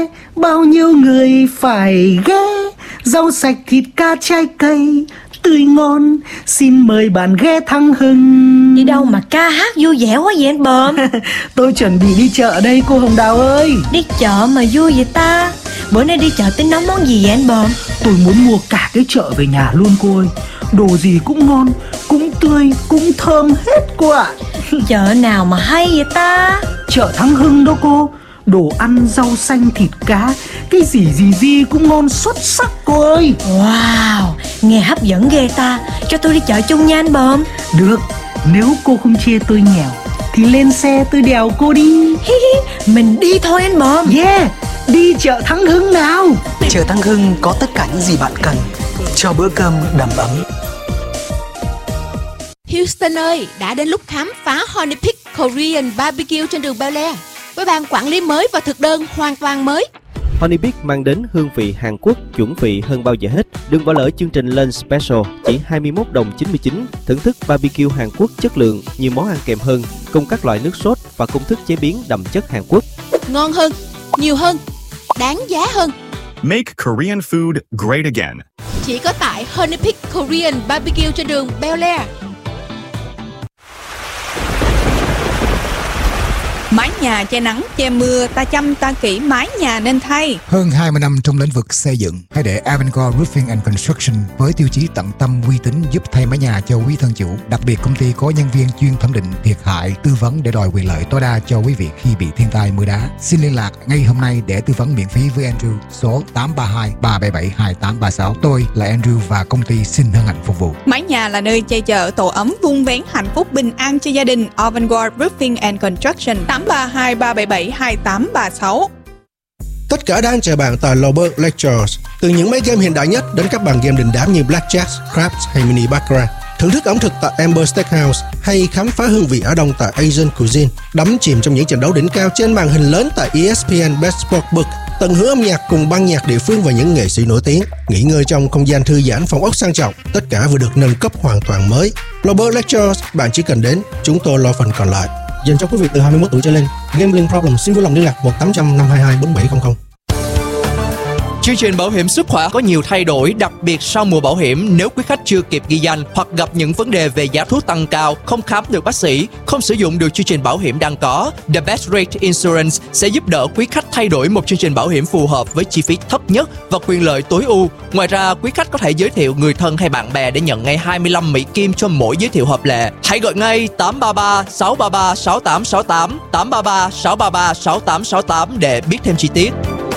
bao nhiêu người phải ghé, rau sạch thịt cá trái cây tươi ngon, xin mời bạn ghé Thắng Hưng. Đi đâu mà ca hát vui vẻ quá vậy anh Bờm? Tôi chuẩn bị đi chợ đây cô Hồng Đào ơi. Đi chợ mà vui vậy ta? Bữa nay đi chợ tính nấu món gì vậy anh Bờm? Tôi muốn mua cả cái chợ về nhà luôn cô ơi. Đồ gì cũng ngon, cũng tươi, cũng thơm hết cô ạ. Chợ nào mà hay vậy ta? Chợ Thắng Hưng đó cô. Đồ ăn, rau xanh, thịt cá, cái gì cũng ngon xuất sắc cô ơi. Wow, nghe hấp dẫn ghê ta. Cho tôi đi chợ chung nha anh Bờm. Được, nếu cô không chê tôi nghèo thì lên xe tôi đèo cô đi. Mình đi thôi anh Bờm. Yeah, đi chợ Thắng Hưng nào. Chợ Thắng Hưng có tất cả những gì bạn cần cho bữa cơm đầm ấm. Houston ơi, đã đến lúc khám phá Honey Pig Korean Barbecue trên đường Bel Air với ban quản lý mới và thực đơn hoàn toàn mới. Honey Pig mang đến hương vị Hàn Quốc chuẩn vị hơn bao giờ hết. Đừng bỏ lỡ chương trình Lunch Special chỉ 21 đồng 99. Thưởng thức barbecue Hàn Quốc chất lượng, nhiều món ăn kèm hơn, cùng các loại nước sốt và công thức chế biến đậm chất Hàn Quốc. Ngon hơn, nhiều hơn, đáng giá hơn. Make Korean food great again. Chỉ có tại Honey Pig Korean Barbecue trên đường Bel Air. Mái nhà che nắng, che mưa, ta chăm ta kỹ mái nhà nên thay. Hơn 20 năm trong lĩnh vực xây dựng, hãy để Avangard Roofing and Construction với tiêu chí tận tâm uy tín giúp thay mái nhà cho quý thân chủ. Đặc biệt công ty có nhân viên chuyên thẩm định thiệt hại, tư vấn để đòi quyền lợi tối đa cho quý vị khi bị thiên tai mưa đá. Xin liên lạc ngay hôm nay để tư vấn miễn phí với Andrew số 832 377 2836. Tôi là Andrew và công ty xin hân hạnh phục vụ. Mái nhà là nơi che chở tổ ấm vun vén hạnh phúc bình an cho gia đình. Avangard Roofing and Construction 832 377 2836. Tất cả đang chờ bạn tại Lobert Lectures. Từ những máy game hiện đại nhất đến các bàn game đình đám như Blackjack, Craps hay Mini Baccarat. Thưởng thức ẩm thực tại Amber Steakhouse hay khám phá hương vị Á Đông tại Asian Cuisine. Đắm chìm trong những trận đấu đỉnh cao trên màn hình lớn tại ESPN Bet Sportsbook. Tận hưởng âm nhạc cùng ban nhạc địa phương và những nghệ sĩ nổi tiếng. Nghỉ ngơi trong không gian thư giãn phòng ốc sang trọng. Tất cả vừa được nâng cấp hoàn toàn mới. Lobert Lectures, bạn chỉ cần đến, chúng tôi lo phần còn lại. Dành cho quý vị từ 21 tuổi trở lên. Gambling problem xin vui lòng liên lạc 1-800-522-4700. Chương trình bảo hiểm sức khỏe có nhiều thay đổi, đặc biệt sau mùa bảo hiểm. Nếu quý khách chưa kịp ghi danh hoặc gặp những vấn đề về giá thuốc tăng cao, không khám được bác sĩ, không sử dụng được chương trình bảo hiểm đang có, The Best Rate Insurance sẽ giúp đỡ quý khách thay đổi một chương trình bảo hiểm phù hợp với chi phí thấp nhất và quyền lợi tối ưu. Ngoài ra, quý khách có thể giới thiệu người thân hay bạn bè để nhận ngay 25 Mỹ Kim cho mỗi giới thiệu hợp lệ. Hãy gọi ngay 833 633 6868 833 633 6868 để biết thêm chi tiết.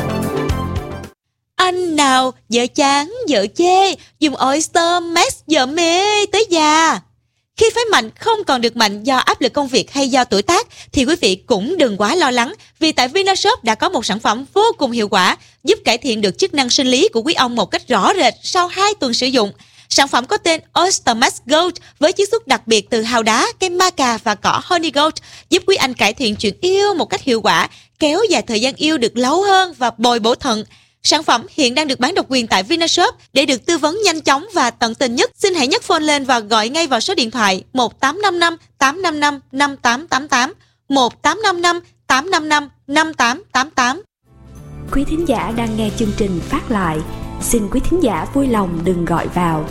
Anh nào, vợ chán, vợ chê, dùng Oyster Max vợ mê tới già. Khi phái mạnh không còn được mạnh do áp lực công việc hay do tuổi tác thì quý vị cũng đừng quá lo lắng, vì tại Vinashop đã có một sản phẩm vô cùng hiệu quả giúp cải thiện được chức năng sinh lý của quý ông một cách rõ rệt sau 2 tuần sử dụng. Sản phẩm có tên Oyster Max Gold với chiết xuất đặc biệt từ hào đá, cây maca và cỏ Honey Gold giúp quý anh cải thiện chuyện yêu một cách hiệu quả, kéo dài thời gian yêu được lâu hơn và bồi bổ thận. Sản phẩm hiện đang được bán độc quyền tại Vinashop. Để được tư vấn nhanh chóng và tận tình nhất, xin hãy nhấc phone lên và gọi ngay vào số điện thoại 1855 855 5888 1855 855 5888. Quý thính giả đang nghe chương trình phát lại, xin quý thính giả vui lòng đừng gọi vào.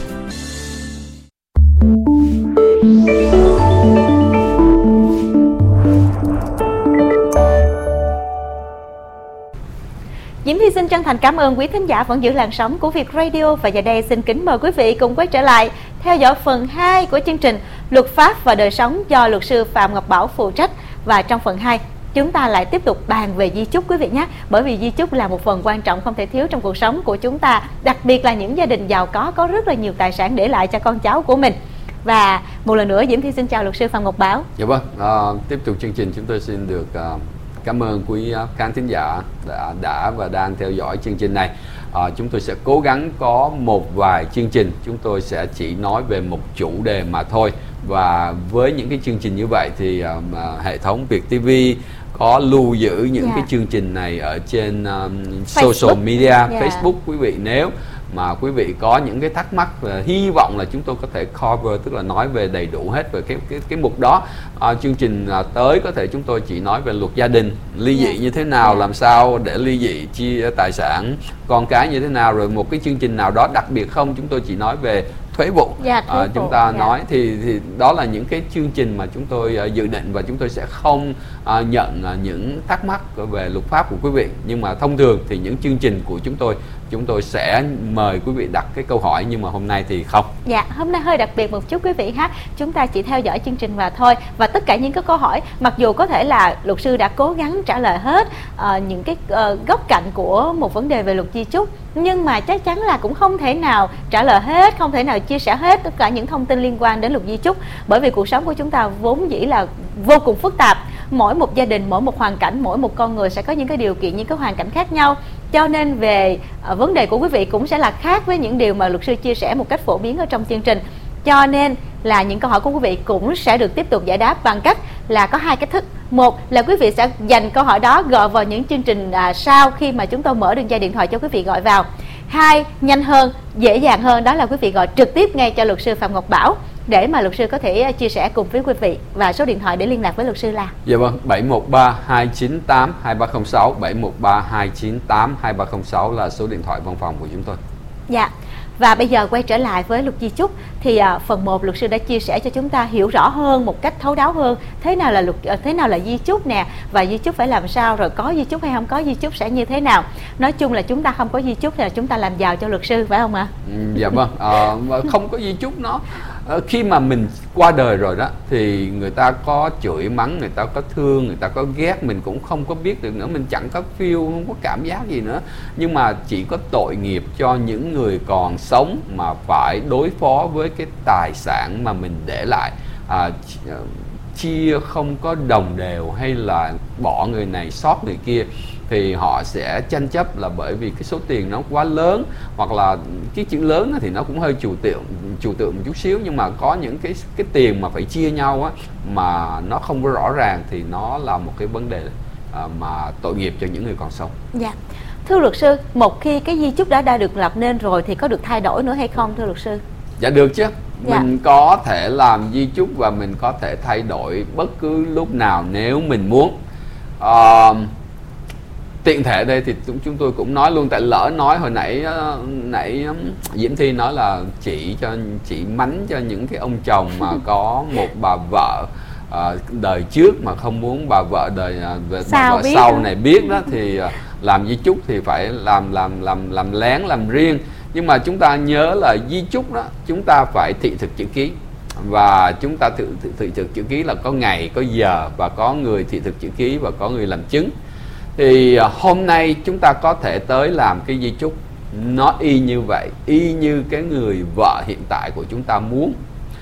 Diễm Thi xin chân thành cảm ơn quý thính giả vẫn giữ làn sóng của Việt Radio, và giờ đây xin kính mời quý vị cùng quay trở lại theo dõi phần 2 của chương trình Luật pháp và đời sống do luật sư Phạm Ngọc Bảo phụ trách. Và trong phần 2 chúng ta lại tiếp tục bàn về di chúc quý vị nhé, bởi vì di chúc là một phần quan trọng không thể thiếu trong cuộc sống của chúng ta, đặc biệt là những gia đình giàu có rất là nhiều tài sản để lại cho con cháu của mình. Và một lần nữa Diễm Thi xin chào luật sư Phạm Ngọc Bảo. Dạ vâng, tiếp tục chương trình chúng tôi xin được cảm ơn quý khán thính giả đã và đang theo dõi chương trình này. Chúng tôi sẽ cố gắng có một vài chương trình chúng tôi sẽ chỉ nói về một chủ đề mà thôi. Và với những cái chương trình như vậy thì hệ thống Việt TV có lưu giữ những cái chương trình này ở trên social media, Facebook. Quý vị nếu mà quý vị có những cái thắc mắc, hy vọng là chúng tôi có thể cover, tức là nói về đầy đủ hết về cái mục đó. Chương trình tới có thể chúng tôi chỉ nói về luật gia đình, ly dị như thế nào, làm sao để ly dị, chia tài sản con cái như thế nào, rồi một cái chương trình nào đó đặc biệt không, chúng tôi chỉ nói về thuế vụ. Chúng ta nói thì đó là những cái chương trình mà chúng tôi dự định, và chúng tôi sẽ không nhận những thắc mắc về luật pháp của quý vị. Nhưng mà thông thường thì những chương trình của chúng tôi sẽ mời quý vị đặt cái câu hỏi, nhưng mà hôm nay thì không. Dạ, hôm nay hơi đặc biệt một chút quý vị ha. Chúng ta chỉ theo dõi chương trình và thôi. Và tất cả những cái câu hỏi, mặc dù có thể là luật sư đã cố gắng trả lời hết những cái góc cạnh của một vấn đề về luật di chúc, nhưng mà chắc chắn là cũng không thể nào trả lời hết, không thể nào chia sẻ hết tất cả những thông tin liên quan đến luật di chúc. Bởi vì cuộc sống của chúng ta vốn dĩ là vô cùng phức tạp. Mỗi một gia đình, mỗi một hoàn cảnh, mỗi một con người sẽ có những cái điều kiện, những cái hoàn cảnh khác nhau. Cho nên về vấn đề của quý vị cũng sẽ là khác với những điều mà luật sư chia sẻ một cách phổ biến ở trong chương trình. Cho nên là những câu hỏi của quý vị cũng sẽ được tiếp tục giải đáp bằng cách là có hai cách thức. Một là quý vị sẽ dành câu hỏi đó gọi vào những chương trình sau khi mà chúng tôi mở đường dây điện thoại cho quý vị gọi vào. Hai, nhanh hơn, dễ dàng hơn, đó là quý vị gọi trực tiếp ngay cho luật sư Phạm Ngọc Bảo để mà luật sư có thể chia sẻ cùng với quý vị. Và số điện thoại để liên lạc với luật sư là? Dạ vâng, 713-298-2306, 713-298-2306 là số điện thoại văn phòng của chúng tôi. Dạ. Và bây giờ quay trở lại với luật di chúc thì phần 1 luật sư đã chia sẻ cho chúng ta hiểu rõ hơn, một cách thấu đáo hơn thế nào là di chúc nè, và di chúc phải làm sao, rồi có di chúc hay không có di chúc sẽ như thế nào. Nói chung là chúng ta không có di chúc thì là chúng ta làm giàu cho luật sư, phải không ạ? Dạ vâng, không có di chúc nó khi mà mình qua đời rồi đó thì người ta có chửi mắng, người ta có thương, người ta có ghét, mình cũng không có biết được nữa, mình chẳng có feel, không có cảm giác gì nữa. Nhưng mà chỉ có tội nghiệp cho những người còn sống mà phải đối phó với cái tài sản mà mình để lại, chia không có đồng đều hay là bỏ người này sót người kia, thì họ sẽ tranh chấp là bởi vì cái số tiền nó quá lớn, hoặc là cái chữ lớn thì nó cũng hơi trừu tượng một chút xíu, nhưng mà có những cái tiền mà phải chia nhau á mà nó không có rõ ràng thì nó là một cái vấn đề mà tội nghiệp cho những người còn sống. Dạ. Thưa luật sư, một khi cái di chúc đã được lập nên rồi thì có được thay đổi nữa hay không thưa luật sư? Dạ được chứ. Dạ. Mình có thể làm di chúc và mình có thể thay đổi bất cứ lúc nào nếu mình muốn. Tiện thể đây thì chúng tôi cũng nói luôn, tại lỡ nói hồi nãy Diễm Thi nói là chỉ mánh cho những cái ông chồng mà có một bà vợ đời trước mà không muốn bà vợ sau này biết đó, thì làm di chúc thì phải làm lén, làm riêng. Nhưng mà chúng ta nhớ là di chúc đó chúng ta phải thị thực chữ ký, và chúng ta thị thực chữ ký là có ngày, có giờ, và có người thị thực chữ ký và có người làm chứng. Thì hôm nay chúng ta có thể tới làm cái di chúc nó y như vậy, y như cái người vợ hiện tại của chúng ta muốn.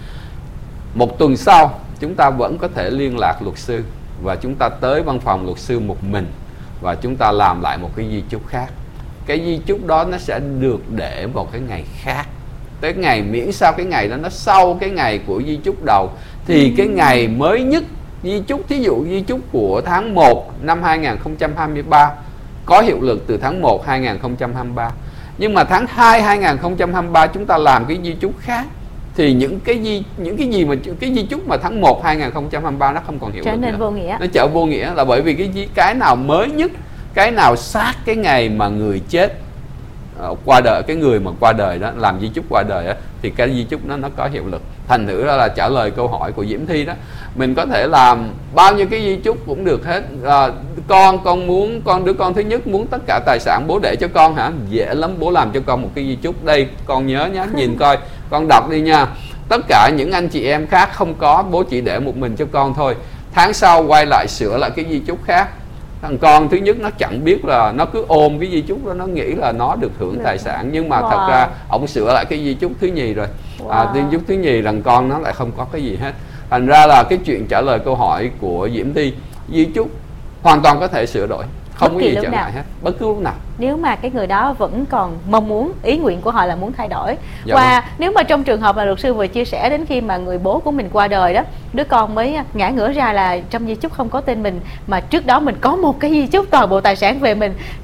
Một tuần sau chúng ta vẫn có thể liên lạc luật sư và chúng ta tới văn phòng luật sư một mình và chúng ta làm lại một cái di chúc khác. Cái di chúc đó nó sẽ được để vào cái ngày khác, tới ngày, miễn sao cái ngày đó nó sau cái ngày của di chúc đầu, thì cái ngày mới nhất di chúc, thí dụ di chúc của tháng 1 năm 2023 có hiệu lực từ tháng 1 2023. Nhưng mà tháng 2 2023 chúng ta làm cái di chúc khác, thì những cái di chúc mà tháng 1 2023 nó không còn hiệu lực nữa. Trở nên vô nghĩa. Nó trở vô nghĩa là bởi vì cái nào mới nhất, cái nào sát cái ngày mà người chết qua đời, cái người mà qua đời đó làm di chúc qua đời đó, thì cái di chúc nó có hiệu lực. Thành thử ra là trả lời câu hỏi của Diễm Thi đó, mình có thể làm bao nhiêu cái di chúc cũng được hết. Con đứa con thứ nhất muốn tất cả tài sản bố để cho con hả? Dễ lắm, bố làm cho con một cái di chúc đây, con nhớ nhá, nhìn coi, con đọc đi nha. Tất cả những anh chị em khác không có, bố chỉ để một mình cho con thôi. Tháng sau quay lại sửa lại cái di chúc khác. Thằng con thứ nhất nó chẳng biết là nó cứ ôm cái di chúc đó, nó nghĩ là nó được hưởng tài sản, nhưng mà thật ra ông sửa lại cái di chúc thứ nhì rồi. Di chúc thứ nhì rằng con nó lại không có cái gì hết. Thành ra là cái chuyện trả lời câu hỏi của Diễm Thi, di chúc hoàn toàn có thể sửa đổi, không có gì trở ngại hết, bất cứ lúc nào. Nếu mà cái người đó vẫn còn mong muốn, ý nguyện của họ là muốn thay đổi. Và nếu mà trong trường hợp mà luật sư vừa chia sẻ, đến khi mà người bố của mình qua đời đó, đứa con mới ngã ngửa ra là trong di chúc không có tên mình, mà trước đó mình có một cái di chúc toàn bộ tài sản về mình,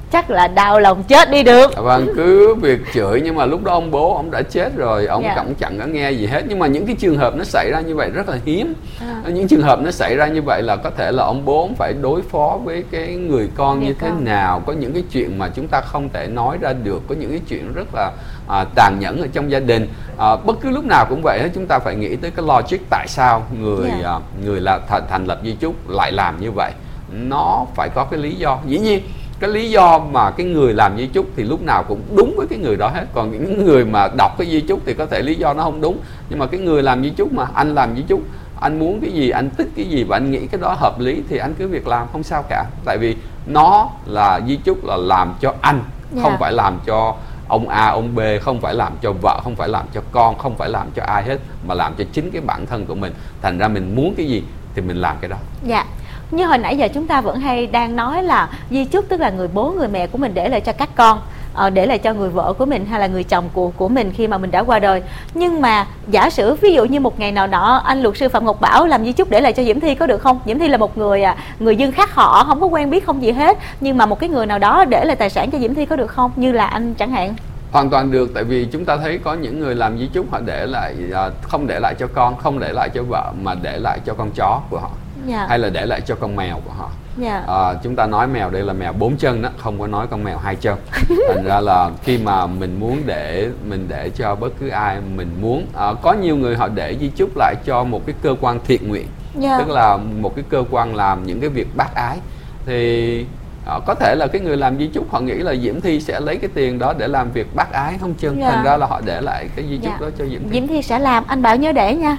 chắc là đau lòng chết đi được. Vâng, cứ việc chửi, nhưng mà lúc đó ông bố ông đã chết rồi, ông cũng chẳng có nghe gì hết. Nhưng mà những cái trường hợp nó xảy ra như vậy rất là hiếm. Những trường hợp nó xảy ra như vậy là có thể là ông bố ông phải đối phó với cái người con như thế nào. Có những cái chuyện mà chúng ta không thể nói ra được, có những cái chuyện rất là tàn nhẫn ở trong gia đình. Bất cứ lúc nào cũng vậy hết, chúng ta phải nghĩ tới cái logic tại sao người là thành lập di chúc lại làm như vậy. Nó phải có cái lý do. Dĩ nhiên cái lý do mà cái người làm di chúc thì lúc nào cũng đúng với cái người đó hết. Còn những người mà đọc cái di chúc thì có thể lý do nó không đúng. Nhưng mà cái người làm di chúc, mà anh làm di chúc, anh muốn cái gì, anh thích cái gì và anh nghĩ cái đó hợp lý thì anh cứ việc làm, không sao cả. Tại vì nó là di chúc là làm cho anh, không phải làm cho ông A, ông B, không phải làm cho vợ, không phải làm cho con, không phải làm cho ai hết, mà làm cho chính cái bản thân của mình. Thành ra mình muốn cái gì thì mình làm cái đó. Dạ. Như hồi nãy giờ chúng ta vẫn hay đang nói là di chúc tức là người bố người mẹ của mình để lại cho các con, để lại cho người vợ của mình hay là người chồng của mình khi mà mình đã qua đời. Nhưng mà giả sử ví dụ như một ngày nào đó anh luật sư Phạm Ngọc Bảo làm di chúc để lại cho Diễm Thi có được không? Diễm Thi là một người dân khác họ, không có quen biết không gì hết, nhưng mà một cái người nào đó để lại tài sản cho Diễm Thi có được không? Như là anh chẳng hạn. Hoàn toàn được, tại vì chúng ta thấy có những người làm di chúc họ để lại, không để lại cho con, không để lại cho vợ, mà để lại cho con chó của họ, hay là để lại cho con mèo của họ. Chúng ta nói mèo đây là mèo 4 chân đó, không có nói con mèo 2 chân. Thành ra là khi mà mình muốn để cho bất cứ ai mình muốn, có nhiều người họ để di chúc lại cho một cái cơ quan thiện nguyện, tức là một cái cơ quan làm những cái việc bác ái. Thì có thể là cái người làm di chúc họ nghĩ là Diễm Thi sẽ lấy cái tiền đó để làm việc bác ái, không chừng. Thành ra là họ để lại cái di chúc đó cho Diễm Thi. Diễm Thi sẽ làm, anh Bảo nhớ để nha.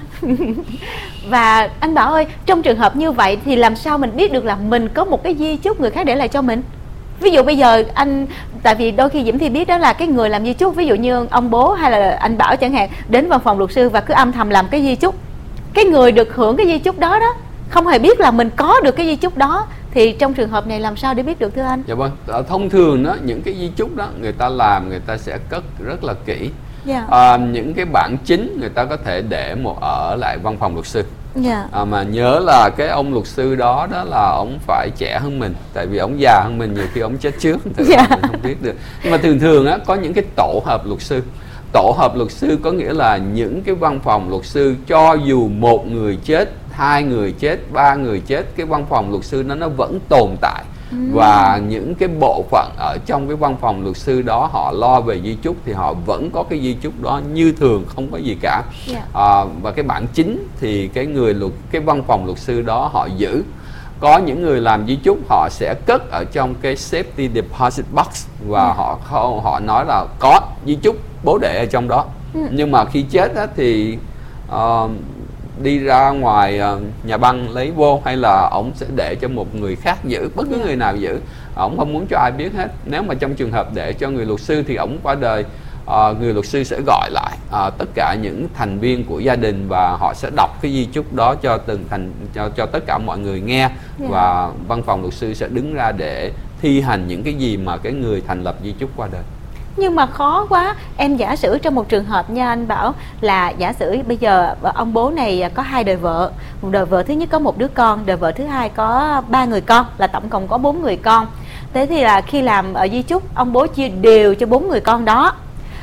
Và anh Bảo ơi, trong trường hợp như vậy thì làm sao mình biết được là mình có một cái di chúc người khác để lại cho mình? Ví dụ bây giờ tại vì đôi khi Diễm Thi biết đó là cái người làm di chúc, ví dụ như ông bố hay là anh Bảo chẳng hạn, đến văn phòng luật sư và cứ âm thầm làm cái di chúc. Cái người được hưởng cái di chúc đó không hề biết là mình có được cái di chúc đó, thì trong trường hợp này làm sao để biết được thưa anh? Dạ vâng, thông thường đó, những cái di chúc đó người ta làm, người ta sẽ cất rất là kỹ. Những cái bản chính người ta có thể để ở lại văn phòng luật sư. Mà nhớ là cái ông luật sư đó là ông phải trẻ hơn mình, tại vì ông già hơn mình, nhiều khi ông chết trước mình không biết được. Nhưng mà thường á có những cái tổ hợp luật sư. Tổ hợp luật sư có nghĩa là những cái văn phòng luật sư, cho dù một người chết, 2 người chết, 3 người chết, cái văn phòng luật sư nó vẫn tồn tại. Và những cái bộ phận ở trong cái văn phòng luật sư đó họ lo về di chúc thì họ vẫn có cái di chúc đó như thường, không có gì cả. Và cái bản chính thì cái văn phòng luật sư đó họ giữ. Có những người làm di chúc họ sẽ cất ở trong cái safety deposit box, và họ nói là có di chúc bố để ở trong đó. Nhưng mà khi chết á, thì đi ra ngoài nhà băng lấy vô, hay là ông sẽ để cho một người khác giữ, bất cứ người nào giữ, ông không muốn cho ai biết hết. Nếu mà trong trường hợp để cho người luật sư thì ông qua đời, người luật sư sẽ gọi lại tất cả những thành viên của gia đình và họ sẽ đọc cái di chúc đó cho cho tất cả mọi người nghe. Và văn phòng luật sư sẽ đứng ra để thi hành những cái gì mà cái người thành lập di chúc qua đời. Nhưng mà khó quá. Em giả sử trong một trường hợp nha anh Bảo, là giả sử bây giờ ông bố này có 2 đời vợ. Một đời vợ thứ nhất có 1 đứa con, đời vợ thứ hai có 3 người con, là tổng cộng có 4 người con. Thế thì là khi làm ở di chúc, ông bố chia đều cho 4 người con đó.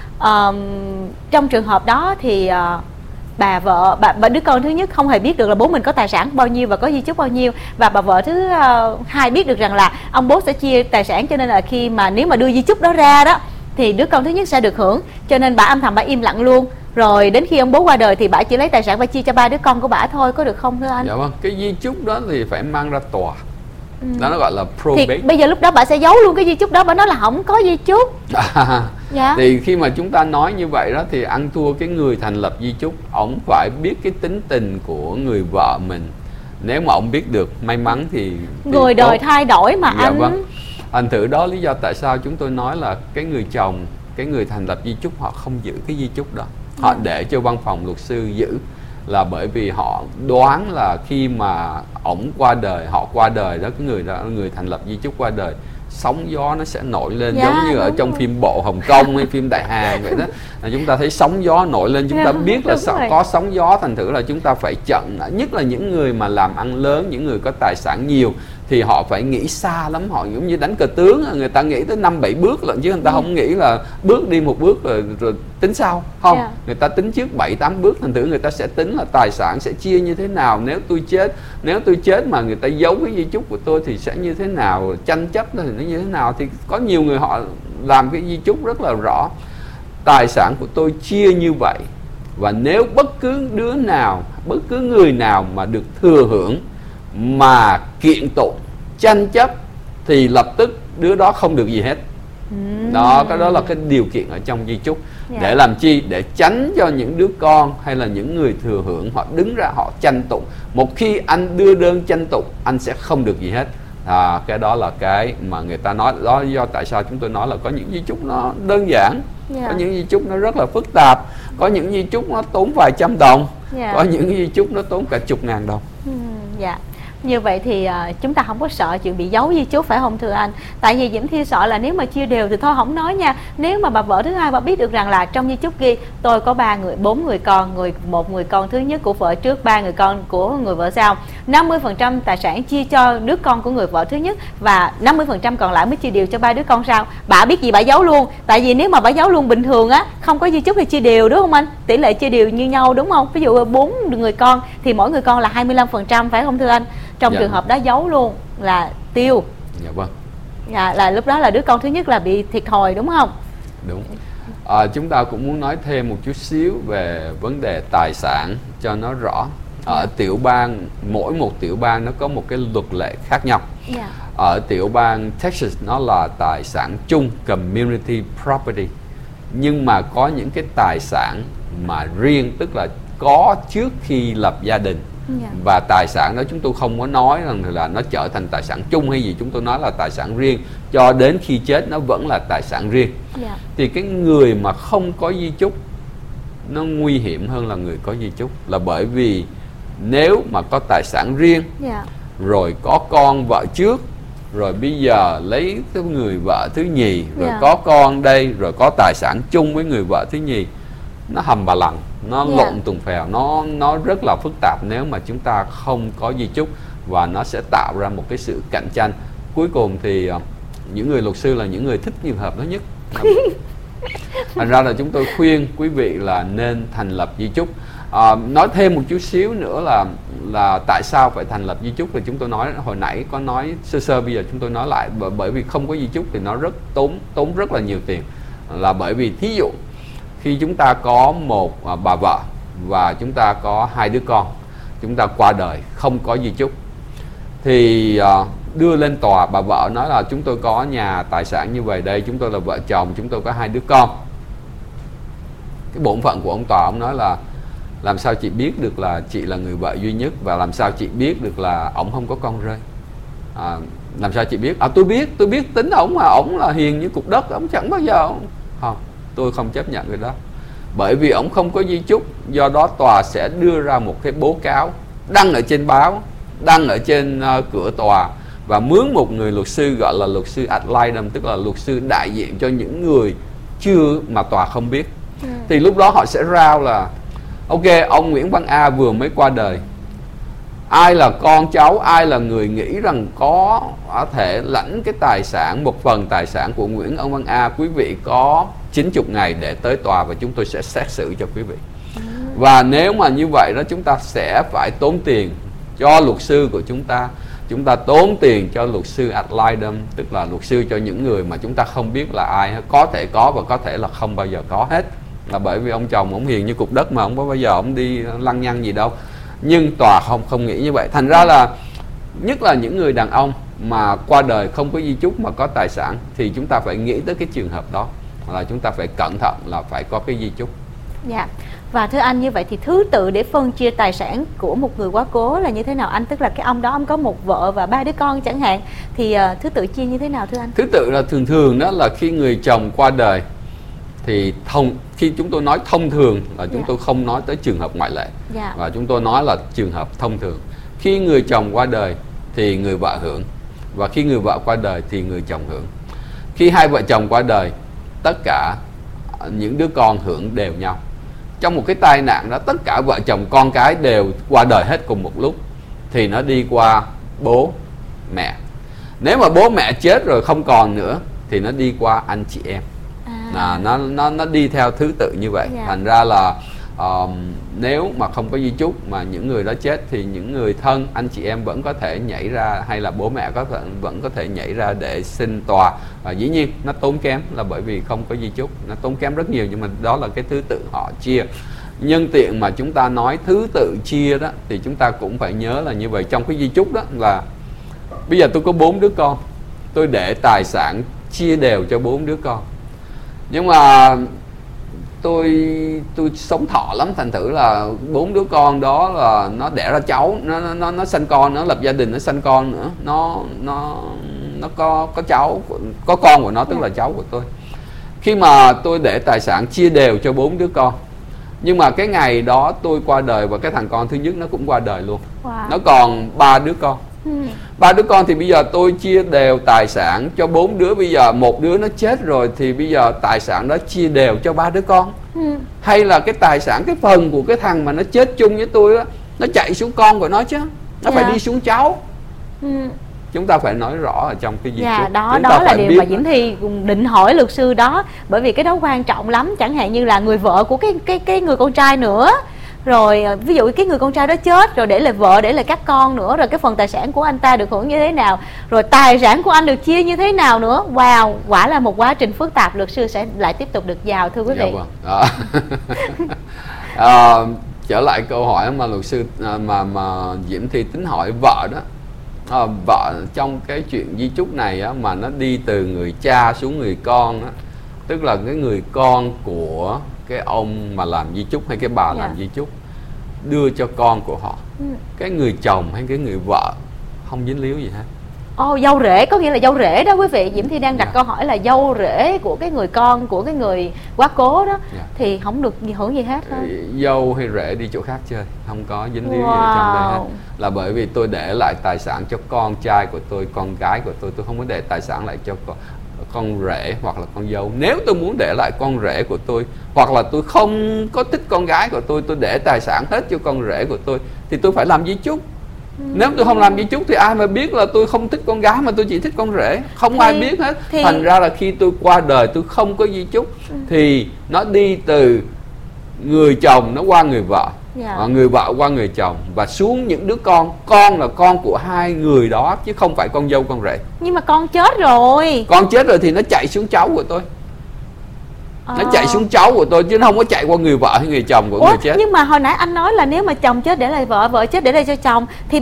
Trong trường hợp đó thì bà đứa con thứ nhất không hề biết được là bố mình có tài sản bao nhiêu và có di chúc bao nhiêu, và bà vợ thứ hai biết được rằng là ông bố sẽ chia tài sản, cho nên là khi mà nếu mà đưa di chúc đó ra đó thì đứa con thứ nhất sẽ được hưởng, cho nên bà âm thầm bà im lặng luôn. Rồi đến khi ông bố qua đời thì bà chỉ lấy tài sản và chia cho 3 đứa con của bà thôi, có được không thưa anh? Dạ vâng, cái di chúc đó thì phải mang ra tòa. Đó nó gọi là probate. Thì bây giờ lúc đó bà sẽ giấu luôn cái di chúc đó, bà nói là không có di chúc. Thì khi mà chúng ta nói như vậy đó thì ăn thua cái người thành lập di chúc, ổng phải biết cái tính tình của người vợ mình. Nếu mà ổng biết được, may mắn thì người đời thay đổi mà anh. Vâng. Thành thử đó lý do tại sao chúng tôi nói là cái người chồng, cái người thành lập di chúc họ không giữ cái di chúc đó, họ để cho văn phòng luật sư giữ, là bởi vì họ đoán là khi mà ổng qua đời, họ qua đời đó, cái người thành lập di chúc qua đời, sóng gió nó sẽ nổi lên, giống như ở trong phim bộ Hồng Kông hay phim Đại Hàn vậy đó. Chúng ta thấy sóng gió nổi lên, chúng ta biết là có sóng gió, thành thử là chúng ta phải chặn. Nhất là những người mà làm ăn lớn, những người có tài sản nhiều thì họ phải nghĩ xa lắm, họ giống như đánh cờ tướng, người ta nghĩ tới 5-7 bước lận, chứ người ta không nghĩ là bước đi một bước rồi tính sau, không. Người ta tính trước 7-8 bước, thành thử người ta sẽ tính là tài sản sẽ chia như thế nào, nếu tôi chết mà người ta giấu cái di chúc của tôi thì sẽ như thế nào, tranh chấp thì nó như thế nào. Thì có nhiều người họ làm cái di chúc rất là rõ, tài sản của tôi chia như vậy, và nếu bất cứ đứa nào, bất cứ người nào mà được thừa hưởng mà kiện tụng, tranh chấp thì lập tức đứa đó không được gì hết. Đó, cái đó là cái điều kiện ở trong di chúc. Để làm chi? Để tránh cho những đứa con hay là những người thừa hưởng họ đứng ra họ tranh tụng. Một khi anh đưa đơn tranh tụng, anh sẽ không được gì hết. Cái đó là cái mà người ta nói. Đó là do tại sao chúng tôi nói là có những di chúc nó đơn giản, có những di chúc nó rất là phức tạp, có những di chúc nó tốn vài trăm đồng, có những di chúc nó tốn cả chục ngàn đồng. Như vậy thì chúng ta không có sợ chuyện bị giấu di chúc, phải không thưa anh? Tại vì Diễm Thi sợ là nếu mà chia đều thì thôi không nói nha. Nếu mà bà vợ thứ hai bà biết được rằng là trong di chúc ghi tôi có 4 người con, một người con thứ nhất của vợ trước, 3 người con của người vợ sau, 50% tài sản chia cho đứa con của người vợ thứ nhất và 50% còn lại mới chia đều cho 3 đứa con sau. Bà biết gì bà giấu luôn. Tại vì nếu mà bà giấu luôn bình thường á, không có di chúc thì chia đều, đúng không anh? Tỷ lệ chia đều như nhau, đúng không? Ví dụ 4 người con thì mỗi người con là 25%, phải không thưa anh? Trong trường hợp đó giấu luôn là tiêu. Dạ vâng. Là lúc đó là đứa con thứ nhất là bị thiệt thòi, đúng không? Đúng. Chúng ta cũng muốn nói thêm một chút xíu về vấn đề tài sản cho nó rõ. Ở tiểu bang, mỗi một tiểu bang nó có một cái luật lệ khác nhau. Ở tiểu bang Texas nó là tài sản chung, community property. Nhưng mà có những cái tài sản mà riêng, tức là có trước khi lập gia đình. Và tài sản đó chúng tôi không có nói rằng là nó trở thành tài sản chung hay gì, chúng tôi nói là tài sản riêng, cho đến khi chết nó vẫn là tài sản riêng. Thì cái người mà không có di chúc nó nguy hiểm hơn là người có di chúc, là bởi vì nếu mà có tài sản riêng, rồi có con vợ trước, rồi bây giờ lấy cái người vợ thứ nhì, rồi có con đây, rồi có tài sản chung với người vợ thứ nhì, nó hầm bà lằng, nó lộn tùng phèo, nó rất là phức tạp nếu mà chúng ta không có di chúc, và nó sẽ tạo ra một cái sự cạnh tranh. Cuối cùng thì những người luật sư là những người thích trường hợp đó nhất. Thành ra là chúng tôi khuyên quý vị là nên thành lập di chúc. Nói thêm một chút xíu nữa là tại sao phải thành lập di chúc, thì chúng tôi nói hồi nãy có nói sơ, bây giờ chúng tôi nói lại. Bởi vì không có di chúc thì nó rất tốn rất là nhiều tiền. Là bởi vì thí dụ khi chúng ta có một bà vợ và chúng ta có 2 đứa con, chúng ta qua đời không có di chúc, thì đưa lên tòa, bà vợ nói là chúng tôi có nhà tài sản như vậy đây, chúng tôi là vợ chồng, chúng tôi có 2 đứa con. Cái bổn phận của ông tòa, ông nói là làm sao chị biết được là chị là người vợ duy nhất, và làm sao chị biết được là ổng không có con rơi? Làm sao chị biết? Tôi biết tính ổng mà, ổng là hiền như cục đất, ổng chẳng bao giờ không. Tôi không chấp nhận cái đó, bởi vì ổng không có di chúc. Do đó tòa sẽ đưa ra một cái báo cáo đăng ở trên báo, đăng ở trên cửa tòa, và mướn một người luật sư gọi là luật sư ad litem, tức là luật sư đại diện cho những người chưa mà tòa không biết. Thì lúc đó họ sẽ rao là ok, ông Nguyễn Văn A vừa mới qua đời, ai là con cháu, ai là người nghĩ rằng có thể lãnh cái tài sản, một phần tài sản của Nguyễn Văn A, quý vị có 90 ngày để tới tòa và chúng tôi sẽ xét xử cho quý vị. Và nếu mà như vậy đó, chúng ta sẽ phải tốn tiền cho luật sư của chúng ta tốn tiền cho luật sư ad litem, tức là luật sư cho những người mà chúng ta không biết là ai, có thể có và có thể là không bao giờ có hết. Là bởi vì ông chồng ông hiền như cục đất mà, ông có bao giờ ông đi lăng nhăng gì đâu. Nhưng tòa không nghĩ như vậy. Thành ra là nhất là những người đàn ông mà qua đời không có di chúc mà có tài sản, thì chúng ta phải nghĩ tới cái trường hợp đó, là chúng ta phải cẩn thận là phải có cái di chúc. Dạ. Và thưa anh, như vậy thì thứ tự để phân chia tài sản của một người quá cố là như thế nào anh? Tức là cái ông đó ông có một vợ và 3 đứa con chẳng hạn, thì thứ tự chia như thế nào thưa anh? Thứ tự là thường đó là khi người chồng qua đời thì khi chúng tôi nói thông thường là chúng tôi không nói tới trường hợp ngoại lệ, và chúng tôi nói là trường hợp thông thường. Khi người chồng qua đời thì người vợ hưởng, và khi người vợ qua đời thì người chồng hưởng. Khi 2 vợ chồng qua đời, tất cả những đứa con hưởng đều nhau. Trong một cái tai nạn đó, tất cả vợ chồng con cái đều qua đời hết cùng một lúc, thì nó đi qua bố, mẹ. Nếu mà bố mẹ chết rồi không còn nữa thì nó đi qua anh chị em. Nó đi theo thứ tự như vậy. Thành ra là nếu mà không có di chúc mà những người đó chết thì những người thân, anh chị em vẫn có thể nhảy ra, hay là bố mẹ vẫn có thể nhảy ra để xin tòa. Dĩ nhiên nó tốn kém là bởi vì không có di chúc, nó tốn kém rất nhiều, nhưng mà đó là cái thứ tự họ chia. Nhân tiện mà chúng ta nói thứ tự chia đó thì chúng ta cũng phải nhớ là như vậy. Trong cái di chúc đó là bây giờ tôi có 4 đứa con, tôi để tài sản chia đều cho 4 đứa con, nhưng mà tôi sống thọ lắm, thành thử là 4 đứa con đó là nó đẻ ra cháu, nó sanh con, nó lập gia đình, nó sanh con nữa, nó có cháu, có con của nó, tức là cháu của tôi. Khi mà tôi để tài sản chia đều cho 4 đứa con, nhưng mà cái ngày đó tôi qua đời và cái thằng con thứ nhất nó cũng qua đời luôn. Nó còn 3 đứa con. 3 đứa con thì bây giờ tôi chia đều tài sản cho 4 đứa. Bây giờ một đứa nó chết rồi thì bây giờ tài sản đó chia đều cho 3 đứa con. Hay là cái tài sản, cái phần của cái thằng mà nó chết chung với tôi đó, nó chạy xuống con của nó chứ, nó phải đi xuống cháu. Chúng ta phải nói rõ ở trong cái di chúc. Đó là điều mà Diễm Thi định hỏi luật sư đó, bởi vì cái đó quan trọng lắm. Chẳng hạn như là người vợ của cái người con trai nữa, rồi ví dụ cái người con trai đó chết rồi để lại vợ, để lại các con nữa, rồi cái phần tài sản của anh ta được hưởng như thế nào, rồi tài sản của anh được chia như thế nào nữa. Wow, quả là một quá trình phức tạp. Luật sư sẽ lại tiếp tục được vào, thưa quý vị. Trở lại câu hỏi mà luật sư mà Diễm Thi tính hỏi vợ đó. Vợ trong cái chuyện di chúc này á, mà nó đi từ người cha xuống người con á, tức là cái người con của cái ông mà làm di chúc hay cái bà làm di chúc đưa cho con của họ. Cái người chồng hay cái người vợ không dính líu gì hết. Dâu rể, có nghĩa là dâu rể đó quý vị. Diễm Thi đang đặt câu hỏi là dâu rể của cái người con của cái người quá cố đó thì không được hưởng gì hết thôi. Dâu hay rể đi chỗ khác chơi, không có dính líu gì ở trong đây hết. Là bởi vì tôi để lại tài sản cho con trai của tôi, con gái của tôi không có để tài sản lại cho con rể hoặc là con dâu. Nếu tôi muốn để lại con rể của tôi, hoặc là tôi không có thích con gái của tôi để tài sản hết cho con rể của tôi, thì tôi phải làm di chúc. Nếu tôi không làm di chúc thì ai mà biết là tôi không thích con gái mà tôi chỉ thích con rể? Không ai biết hết. Thành ra là khi tôi qua đời tôi không có di chúc thì nó đi từ người chồng nó qua người vợ, người vợ qua người chồng, và xuống những đứa con. Con là con của hai người đó chứ không phải con dâu con rể. Nhưng mà con chết rồi. Con chết rồi thì nó chạy xuống cháu của tôi. Nó chạy xuống cháu của tôi chứ nó không có chạy qua người vợ hay người chồng của người chết. Nhưng mà hồi nãy anh nói là nếu mà chồng chết để lại vợ, vợ chết để lại cho chồng, thì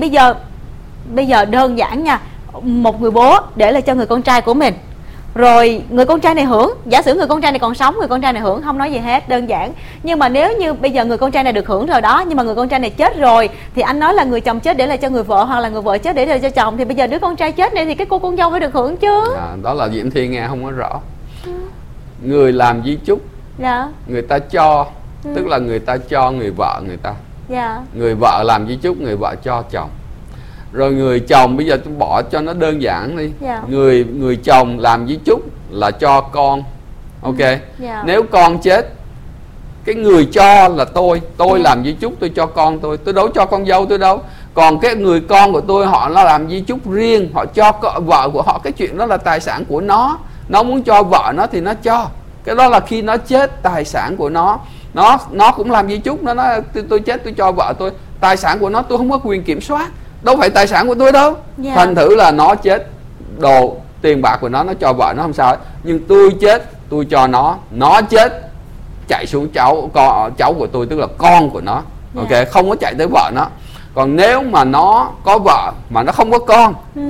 bây giờ đơn giản nha, một người bố để lại cho người con trai của mình, rồi người con trai này hưởng. Giả sử người con trai này còn sống, người con trai này hưởng, không nói gì hết, đơn giản. Nhưng mà nếu như bây giờ người con trai này được hưởng rồi đó, nhưng mà người con trai này chết rồi, thì anh nói là người chồng chết để lại cho người vợ, hoặc là người vợ chết để lại cho chồng, thì bây giờ đứa con trai chết này thì cái cô con dâu phải được hưởng chứ. Đó là Diễm Thi nghe không có rõ. Người làm di chúc, người ta cho, tức là người ta cho người vợ người ta. Người vợ làm di chúc, người vợ cho chồng. Rồi người chồng, bây giờ tôi bỏ cho nó đơn giản đi. Người chồng làm di chúc là cho con. Ok. Nếu con chết, cái người cho là tôi làm di chúc, tôi cho con tôi đâu cho con dâu tôi đâu. Còn cái người con của tôi, họ nó làm di chúc riêng, họ cho vợ của họ, cái chuyện đó là tài sản của nó. Nó muốn cho vợ nó thì nó cho. Cái đó là khi nó chết, tài sản của nó cũng làm di chúc. Nó nói tôi chết tôi cho vợ tôi, tài sản của nó tôi không có quyền kiểm soát, đâu phải tài sản của tôi đâu. Thành thử là nó chết, đồ tiền bạc của nó cho vợ nó không sao hết. Nhưng tôi chết tôi cho nó chết chạy xuống cháu của tôi, tức là con của nó. Ok, không có chạy tới vợ nó. Còn nếu mà nó có vợ mà nó không có con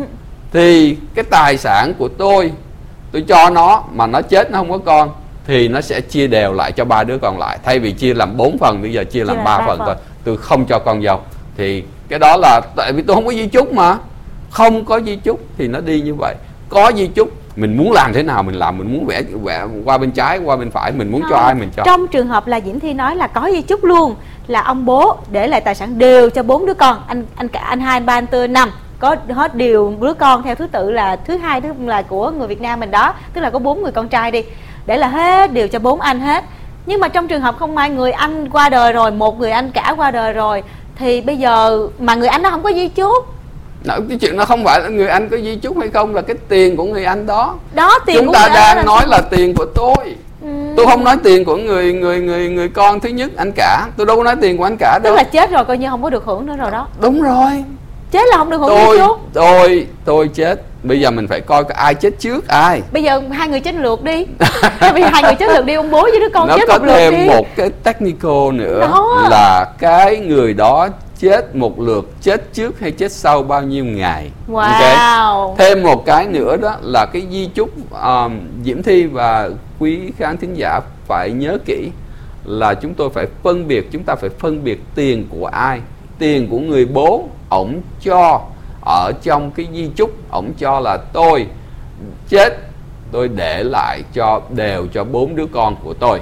thì cái tài sản của tôi cho nó mà nó chết nó không có con thì nó sẽ chia đều lại cho 3 đứa còn lại. Thay vì chia làm 4 phần, bây giờ chia làm 3 phần thôi. Tôi không cho con dâu. Thì cái đó là tại vì tôi không có di chúc mà. Không có di chúc thì nó đi như vậy. Có di chúc, mình muốn làm thế nào mình làm, mình muốn vẽ qua bên trái, qua bên phải, mình muốn cho ai mình cho. Trong trường hợp là Diễm Thi nói là có di chúc luôn, là ông bố để lại tài sản đều cho 4 đứa con, anh 2, anh 3, anh 4, 5, có hết đều đứa con theo thứ tự là thứ hai là của người Việt Nam mình đó, tức là có 4 người con trai đi, để là hết đều cho 4 anh hết. Nhưng mà trong trường hợp không may người anh qua đời rồi, một người anh cả qua đời rồi, thì bây giờ mà người anh nó không có di chúc Cái chuyện nó không phải là người anh có di chúc hay không, là cái tiền của người anh đó. Đó, tiền chúng của ta người đang anh nói là tiền của tôi. Tôi không nói tiền của người con thứ nhất anh cả. Tôi đâu có nói tiền của anh cả đâu. Tức là chết rồi coi như không có được hưởng nữa rồi đó. Đúng rồi. Chết là không được hưởng gì chú. Tôi chết. Bây giờ mình phải coi ai chết trước ai. Bây giờ hai người chết lượt đi. Bây giờ hai người chết lượt đi, ông bố với đứa con chết một lượt đi. Nó có thêm một cái technical nữa đó. Là cái người đó chết một lượt, chết trước hay chết sau bao nhiêu ngày. Wow. Okay. Thêm một cái nữa đó là cái di chúc. Diễm Thi và quý khán thính giả phải nhớ kỹ là chúng ta phải phân biệt tiền của ai. Tiền của người bố, ổng cho ở trong cái di chúc, ổng cho là tôi chết, tôi để lại đều cho 4 đứa con của tôi.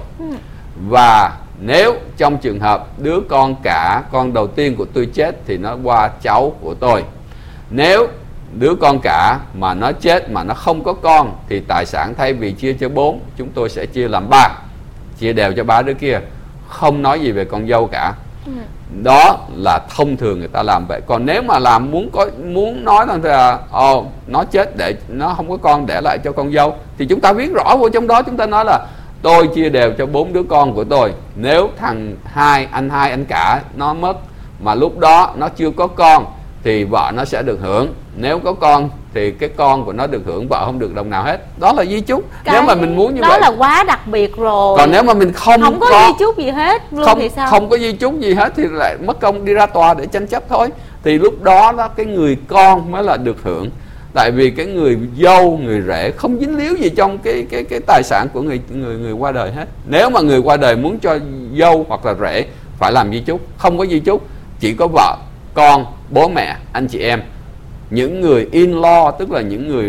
Và nếu trong trường hợp đứa con cả, con đầu tiên của tôi chết thì nó qua cháu của tôi. Nếu đứa con cả mà nó chết mà nó không có con thì tài sản thay vì chia cho 4, chúng tôi sẽ chia làm 3, chia đều cho 3 đứa kia, không nói gì về con dâu cả. Đó là thông thường người ta làm vậy. Còn nếu mà làm muốn nói là nó chết để nó không có con để lại cho con dâu, thì chúng ta viết rõ vô trong đó, chúng ta nói là tôi chia đều cho 4 đứa con của tôi. Nếu thằng anh hai anh cả nó mất mà lúc đó nó chưa có con thì vợ nó sẽ được hưởng. Nếu có con thì cái con của nó được hưởng, vợ không được đồng nào hết. Đó là di chúc. Nếu mà mình muốn như đó vậy là quá đặc biệt rồi. Còn nếu mà mình không có di chúc gì hết luôn thì sao? Không có di chúc gì hết thì lại mất công đi ra tòa để tranh chấp thôi. Thì lúc đó cái người con mới là được hưởng. Tại vì cái người dâu, người rể không dính líu gì trong cái tài sản của người qua đời hết. Nếu mà người qua đời muốn cho dâu hoặc là rể phải làm di chúc. Không có di chúc, chỉ có vợ, con, bố mẹ, anh chị em. Những người in-law, tức là những người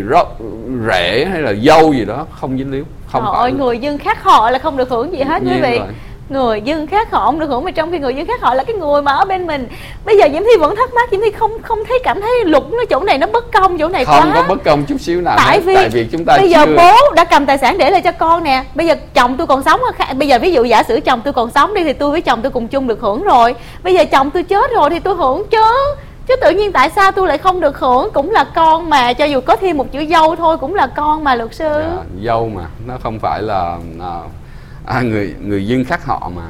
rể hay là dâu gì đó không dính líu. Không phải người dân khác họ là không được hưởng gì hết quý vị. Rồi. Người dân khác họ không được hưởng, mà trong khi người dân khác họ là cái người mà ở bên mình. Bây giờ Diễm Thi vẫn thắc mắc, Diễm Thi không thấy cảm thấy luật nó chỗ này nó bất công, chỗ này không có bất công chút xíu nào. Tại vì chúng ta bây giờ bố đã cầm tài sản để lại cho con nè. Bây giờ chồng tôi còn sống, bây giờ ví dụ giả sử chồng tôi còn sống đi thì tôi với chồng tôi cùng chung được hưởng rồi. Bây giờ chồng tôi chết rồi thì tôi hưởng chứ tự nhiên tại sao tôi lại không được hưởng? Cũng là con mà, cho dù có thêm một chữ dâu thôi cũng là con mà luật sư. Dâu mà nó không phải là người dân khác họ mà.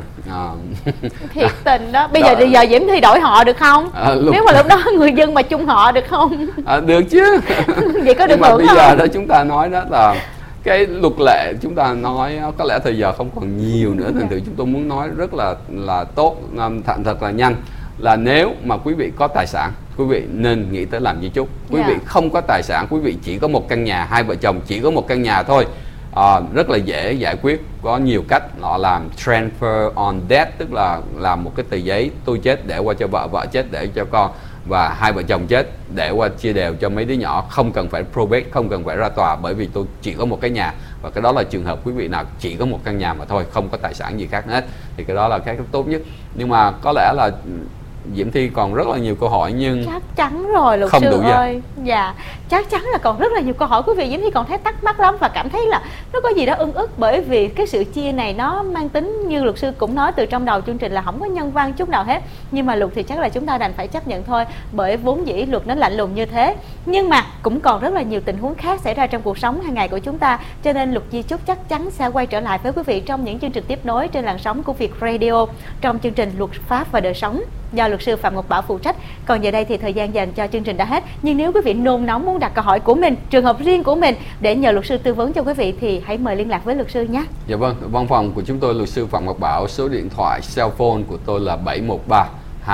Thiệt tình đó. Bây giờ Diễm Thi đổi họ được không? Nếu mà lúc đó người dân mà chung họ được không? Được chứ. Vậy có được hưởng không? Nhưng mà bây giờ đó chúng ta nói đó là cái luật lệ, chúng ta nói có lẽ thời giờ không còn nhiều nữa, thành thử chúng tôi muốn nói rất là tốt, thật là nhanh. Là nếu mà quý vị có tài sản, quý vị nên nghĩ tới làm di chúc. Quý vị không có tài sản, quý vị chỉ có một căn nhà, hai vợ chồng chỉ có một căn nhà thôi, rất là dễ giải quyết. Có nhiều cách. Họ làm transfer on death, tức là làm một cái tờ giấy tôi chết để qua cho vợ, vợ chết để cho con, và hai vợ chồng chết để qua chia đều cho mấy đứa nhỏ. Không cần phải probate, không cần phải ra tòa, bởi vì tôi chỉ có một cái nhà. Và cái đó là trường hợp quý vị nào chỉ có một căn nhà mà thôi, không có tài sản gì khác hết, thì cái đó là cái tốt nhất. Nhưng mà có lẽ là Diễm Thi còn rất là nhiều câu hỏi nhưng chắc chắn rồi luật sư ơi. Dạ, chắc chắn là còn rất là nhiều câu hỏi quý vị. Diễm Thi còn thấy thắc mắc lắm và cảm thấy là nó có gì đó ưng ức, bởi vì cái sự chia này nó mang tính như luật sư cũng nói từ trong đầu chương trình là không có nhân văn chút nào hết. Nhưng mà luật thì chắc là chúng ta đành phải chấp nhận thôi, bởi vốn dĩ luật nó lạnh lùng như thế. Nhưng mà cũng còn rất là nhiều tình huống khác xảy ra trong cuộc sống hàng ngày của chúng ta, cho nên luật di chúc chắc chắn sẽ quay trở lại với quý vị trong những chương trình tiếp nối trên làn sóng của Việt Radio, trong chương trình Luật Pháp và Đời Sống do luật sư Phạm Ngọc Bảo phụ trách. Còn giờ đây thì thời gian dành cho chương trình đã hết, nhưng nếu quý vị nôn nóng muốn đặt câu hỏi của mình, trường hợp riêng của mình để nhờ luật sư tư vấn cho quý vị thì hãy mời liên lạc với luật sư nhé. Dạ vâng, văn phòng của chúng tôi luật sư Phạm Ngọc Bảo, số điện thoại cell phone của tôi là 713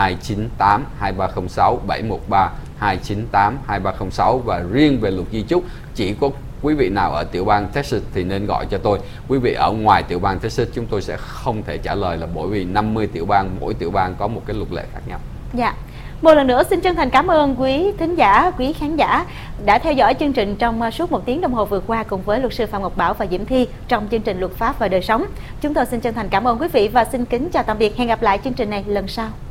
298 2306, 713 298 2306. Và riêng về luật di chúc, chỉ có quý vị nào ở tiểu bang Texas thì nên gọi cho tôi. Quý vị ở ngoài tiểu bang Texas chúng tôi sẽ không thể trả lời, là bởi vì 50 tiểu bang, mỗi tiểu bang có một cái luật lệ khác nhau. Dạ. Một lần nữa xin chân thành cảm ơn quý thính giả, quý khán giả đã theo dõi chương trình trong suốt 1 tiếng đồng hồ vừa qua cùng với luật sư Phạm Ngọc Bảo và Diễm Thi trong chương trình Luật Pháp và Đời Sống. Chúng tôi xin chân thành cảm ơn quý vị và xin kính chào tạm biệt. Hẹn gặp lại chương trình này lần sau.